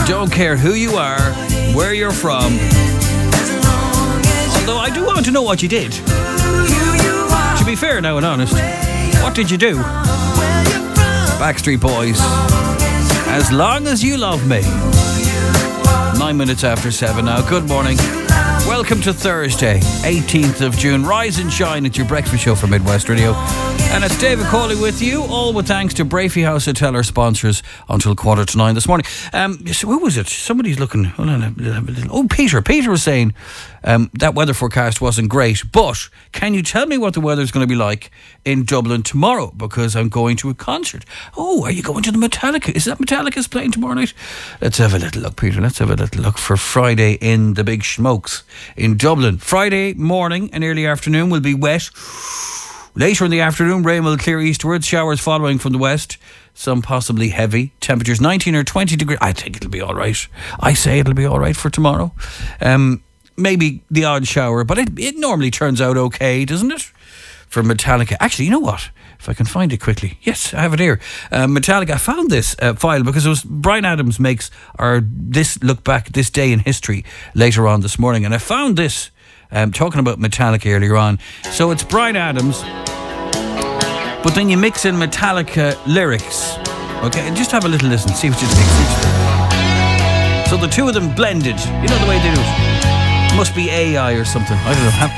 Don't care who you are, where you're from. Although I do want to know what you did. To be fair now and honest, what did you do? Backstreet Boys. As Long As You Love Me. 9 minutes after 7 now. Good morning. Welcome to Thursday, 18th of June. Rise and shine at your breakfast show for Midwest Radio. And it's David Cawley with you, all with thanks to Brafey House Hotel, our sponsors, until 8:45 this morning. So who was it? Somebody's looking... Hold on, oh, Peter. Peter was saying that weather forecast wasn't great, but can you tell me what the weather's going to be like in Dublin tomorrow? Because I'm going to a concert. Oh, are you going to the Metallica? Is that Metallica's playing tomorrow night? Let's have a little look, Peter. Let's have a little look for Friday in the Big Smokes in Dublin. Friday morning and early afternoon will be wet. Later in the afternoon, rain will clear eastwards, showers following from the west, some possibly heavy. Temperatures 19 or 20 degrees. I think it'll be all right. I say it'll be all right for tomorrow. Maybe the odd shower, but it normally turns out okay, doesn't it? For Metallica. Actually, you know what? If I can find it quickly. Yes, I have it here. Metallica. I found this file because it was Bryan Adams makes this look back, this day in history later on this morning. And I found this talking about Metallica earlier on. So it's Bryan Adams, but then you mix in Metallica lyrics. Okay, and just have a little listen, see what you think. So the two of them blended. You know the way they do it. Must be AI or something. I don't know.